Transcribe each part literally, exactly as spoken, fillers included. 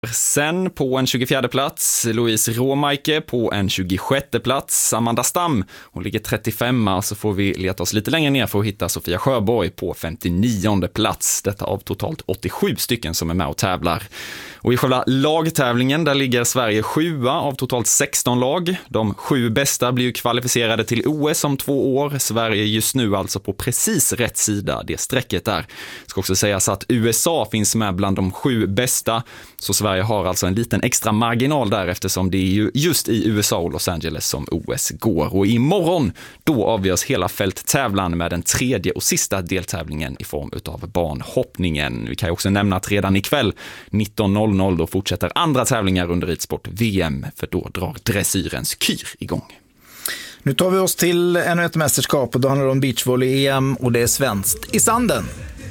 Sen på en tjugofjärde plats, Louise Råmaike på en tjugosjätte plats, Amanda Stam, hon ligger trettiofem, så får vi leta oss lite längre ner för att hitta Sofia Sjöborg på femtionionde plats. Detta av totalt åttiosju stycken som är med och tävlar. Och i själva lagtävlingen där ligger Sverige sjua av totalt sexton lag. De sju bästa blir ju kvalificerade till O S om två år. Sverige är just nu alltså på precis rätt sida det strecket där. Ska också sägas att U S A finns med bland de sju bästa, så Sverige har alltså en liten extra marginal där eftersom det är ju just i U S A och Los Angeles som O S går. Och imorgon då avgörs hela fälttävlan med den tredje och sista deltävlingen i form utav banhoppningen. Vi kan ju också nämna att redan ikväll nitton noll noll då fortsätter andra tävlingar under ridsport V M, för då drar dressyrens kyr igång. Nu tar vi oss till ännu ett mästerskap och då handlar det om beachvolley-E M och det är svenskt i sanden.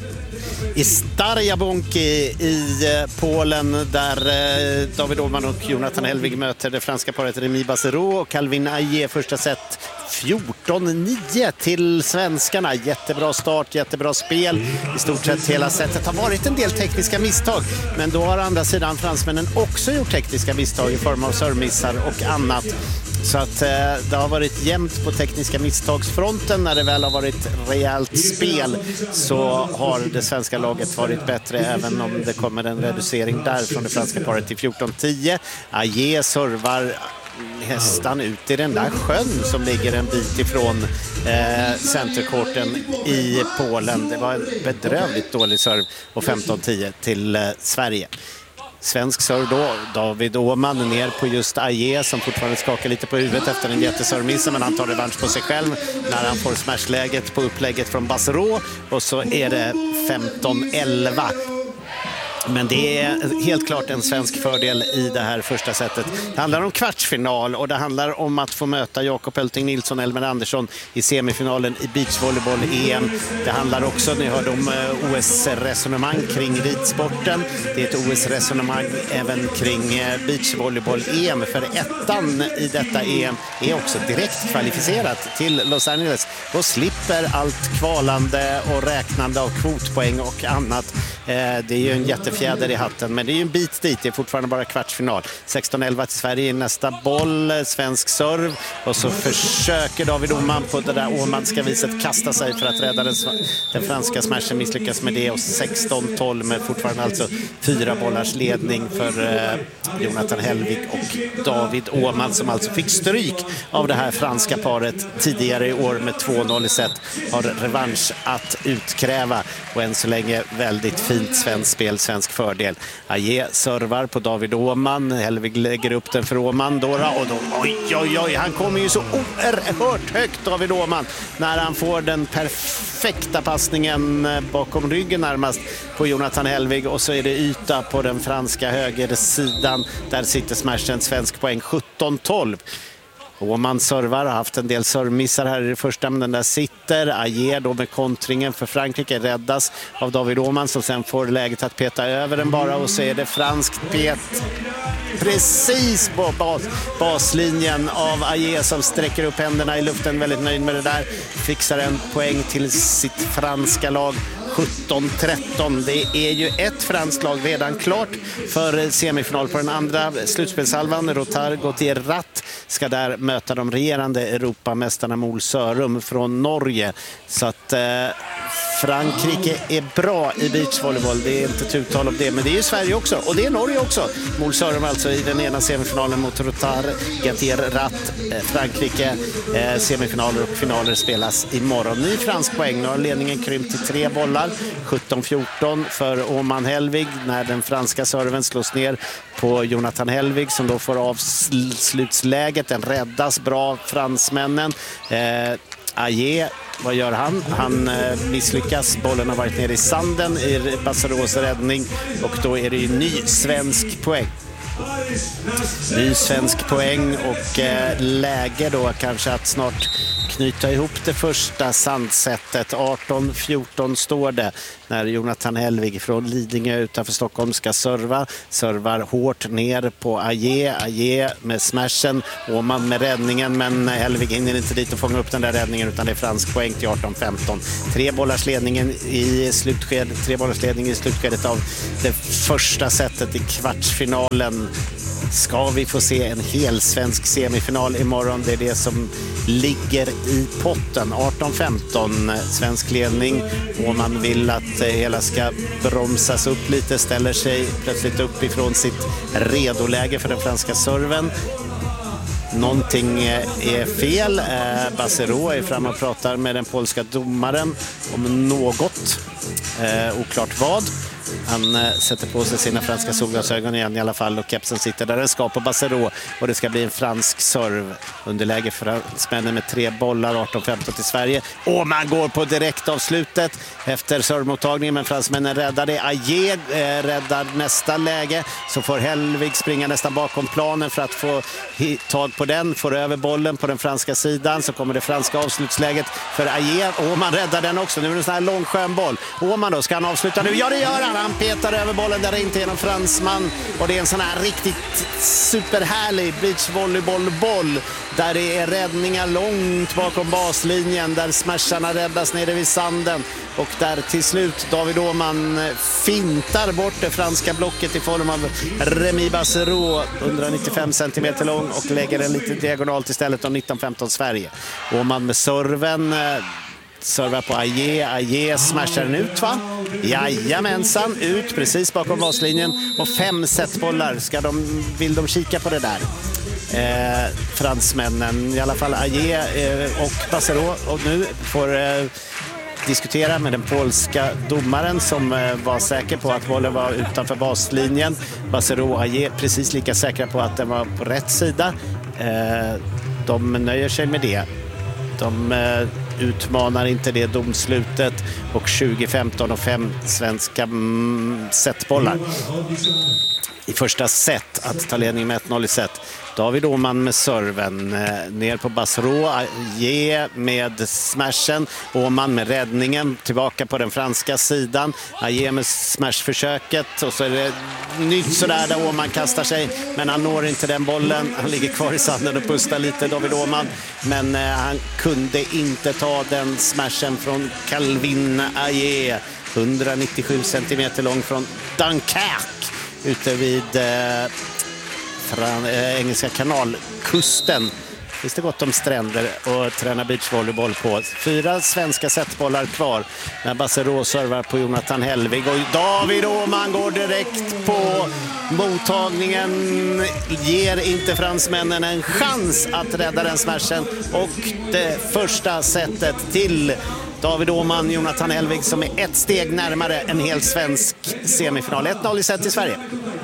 I Starjabonki i Polen där David Åhman och Jonathan Helvig möter det franska paret Remy Bassero och Calvin Aie första set fjorton nio till svenskarna. Jättebra start, jättebra spel. I stort sett hela setet har varit en del tekniska misstag, men då har andra sidan fransmännen också gjort tekniska misstag i form av servmissar och annat. Så att eh, det har varit jämnt på tekniska misstagsfronten. När det väl har varit rejält spel så har det svenska laget varit bättre, även om det kommer en reducering där från det franska paret till fjorton tio. Aie servar hästan ut i den där sjön som ligger en bit ifrån eh, centerkorten i Polen. Det var en bedrövligt dålig serv och femton tio till eh, Sverige. Svensk serv då, David Åhman ner på just Aie som fortfarande skakar lite på huvudet efter en jätteservmiss, men han tar revansch på sig själv när han får smashläget på upplägget från Bassero, och så är det femton elva. Men det är helt klart en svensk fördel i det här första setet. Det handlar om kvartsfinal och det handlar om att få möta Jakob Elting Nilsson och Elmer Andersson i semifinalen i beachvolleyboll-E M. Det handlar också, ni hörde om O S-resonemang kring ridsporten. Det är ett O S-resonemang även kring beachvolleyboll-E M. För ettan i detta E M är också direkt kvalificerat till Los Angeles och slipper allt kvalande och räknande av kvotpoäng och annat. Det är ju en jättefjäder i hatten, men det är ju en bit dit. Det är fortfarande bara kvartsfinal. sexton elva till Sverige i nästa boll. Svensk serv. Och så försöker David Åhman på det där åmanska viset kasta sig för att rädda den, den franska smashen. Misslyckas med det. Och sexton tolv med fortfarande alltså fyra bollars ledning för eh, Jonathan Helvig och David Åhman, som alltså fick stryk av det här franska paret tidigare i år med två noll i set. Har revansch att utkräva. Och än så länge väldigt fint svenskt spel, svensk fördel. Aie servar på David Åhman. Helvig lägger upp den för Åhman då, och då, oj, oj, oj, han kommer ju så oerhört högt, David Åhman, när han får den perfekta passningen bakom ryggen närmast på Jonathan Helvig, och så är det yta på den franska högersidan. Där sitter smashen, svensk poäng sjutton tolv. Åhman servar, har haft en del servmissar här i det första, men den där sitter. Aie då med kontringen för Frankrike räddas av David Åhman, som sen får läget att peta över den bara, och så är det franskt pet precis på bas, baslinjen av Aie, som sträcker upp händerna i luften, väldigt nöjd med det där. Fixar en poäng till sitt franska lag. sjutton tretton. Det är ju ett franskt lag redan klart för semifinal på den andra slutspelshalvan. Rotar Gauthier Ratt ska där möta de regerande Europamästarna Mol Sørum från Norge. Så att eh, Frankrike är bra i beachvolleyboll, det är inte ett uttal om det, men det är ju Sverige också, och det är Norge också. Mol Sørum alltså i den ena semifinalen mot Rotar Gauthier Ratt. eh, Frankrike, eh, semifinaler och finaler spelas imorgon. Ny fransk poäng, nu har ledningen krympt till tre bollar. sjutton fjorton för Åhman Helvig när den franska serven slås ner på Jonathan Helvig, som då får avslutsläget. Den räddas bra, fransmännen. eh, Aie, vad gör han? Han eh, misslyckas. Bollen har varit nere i sanden i Basseros räddning, och då är det ju ny svensk poäng. Ny svensk poäng och eh, läge då kanske att snart knyta ihop det första sandsättet. arton fjorton står det när Jonathan Hellwig från Lidingö utanför Stockholm ska serva. Servar hårt ner på Aje. Aje med smashen. Åman med räddningen, men Hellwig hinner inte dit och fånga upp den där räddningen, utan det är fransk poäng till arton femton. Tre bollars ledningen i slutskedet, tre bollars ledning i slutskedet av det första sättet i kvartsfinalen. Ska vi få se en hel svensk semifinal imorgon? Det är det som ligger i potten. arton femton svensk ledning, och man vill att hela ska bromsas upp lite, ställer sig plötsligt upp ifrån sitt redoläge för den franska serven. Någonting är fel. Basero är framme och pratar med den polska domaren om något. Eh, oklart vad. Han eh, sätter på sig sina franska solglasögon igen i alla fall, och kepsen sitter där den ska på Basero, och det ska bli en fransk serv. Underläge fransmännen med tre bollar, arton femton till Sverige. Och man går på direktavslutet efter servmottagningen, men fransmännen räddar det. Aje eh, räddar nästa läge, så får Hellwig springa nästan bakom planen för att få tag på den, får över bollen på den franska sidan, så kommer det franska avslutsläget för Aje, och man räddar den också. Nu är det en sån här lång skön boll. Åman då, ska han avsluta nu? Ja, det gör han. Han petar över bollen där inte genom fransman, och det är en sån här riktigt superhärlig beachvolleybollboll där det är räddningar långt bakom baslinjen, där smasharna räddas nere vid sanden, och där till slut David Åman fintar bort det franska blocket i form av Remy Basero, etthundranittiofem centimeter lång, och lägger den lite diagonalt istället om nitton femton Sverige. Åman med serven servar på Aje. Aje smashar den ut, va? Jajamensan, ut precis bakom baslinjen, och fem setbollar ska de, vill de kika på det där. Eh, fransmännen, i alla fall Aje eh, och Basero, och nu får eh, diskutera med den polska domaren som eh, var säker på att bollen var utanför baslinjen. Basero och Aje precis lika säkra på att den var på rätt sida. Eh, de nöjer sig med det. De eh, utmanar inte det domslutet, och tjugo femton och fem svenska mm, setbollar i första set att ta ledning med ett noll i set. David Åman med serven, eh, ner på Basero, Aje med smashen, Åman med räddningen tillbaka på den franska sidan, Aje med smashförsöket, och så är det nytt sådär där Åman kastar sig, men han når inte den bollen, han ligger kvar i sanden och pustar lite, David Åman, men eh, han kunde inte ta den smashen från Calvin Aje, etthundranittiosju centimeter lång från Dunkirk ute vid eh, Från äh, Engelska kanalkusten. Finns det gott om stränder och träna beachvolleyboll på. Fyra svenska setbollar kvar när Basero servar på Jonathan Hellwig, och David Åman går direkt på mottagningen, ger inte fransmännen en chans att rädda den smashen, och det första setet till David Åman, Jonathan Hellwig, som är ett steg närmare en hel svensk semifinal. ett noll i set till Sverige.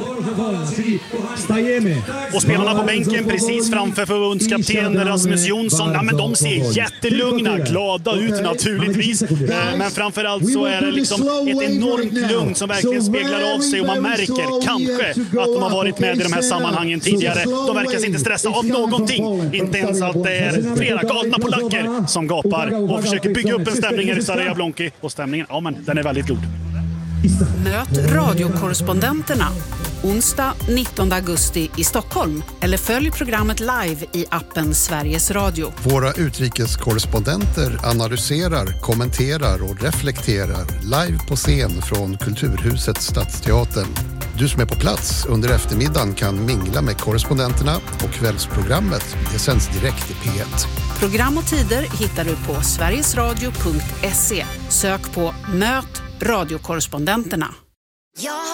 Och spelarna på bänken precis framför förbundskapten Rasmus Jonsson, ja, men de ser jättelugna, glada ut naturligtvis. Men framförallt så är det liksom ett enormt lugn som verkligen speglar av sig, och man märker kanske att de har varit med i de här sammanhangen tidigare. De verkar inte stressa av någonting, inte ens att det är flera galna polacker som gapar och försöker bygga upp en stämning här i Sarajevo-Blonki. Och stämningen, ja men den är väldigt god. Möt radiokorrespondenterna onsdag nittonde augusti i Stockholm, eller följ programmet live i appen Sveriges Radio. Våra utrikeskorrespondenter analyserar, kommenterar och reflekterar live på scen från Kulturhuset Stadsteatern. Du som är på plats under eftermiddagen kan mingla med korrespondenterna, och kvällsprogrammet det sänds direkt i P ett. Program och tider hittar du på sverigesradio punkt se. Sök på Möt radiokorrespondenterna.